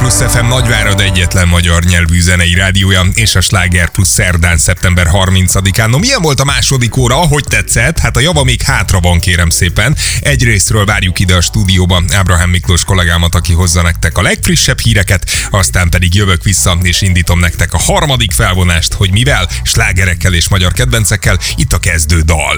Plusz FM Nagyvárad egyetlen magyar nyelvű zenei rádiója, és a Sláger Plusz szerdán, szeptember 30-án. No, milyen volt a második óra? Hogy tetszett? Hát a java még hátra van, kérem szépen. Egyrésztről várjuk ide a stúdióba Ábrahám Miklós kollégámat, aki hozza nektek a legfrissebb híreket, aztán pedig jövök vissza, és indítom nektek a harmadik felvonást, hogy mivel? Slágerekkel és magyar kedvencekkel. Itt a kezdő dal.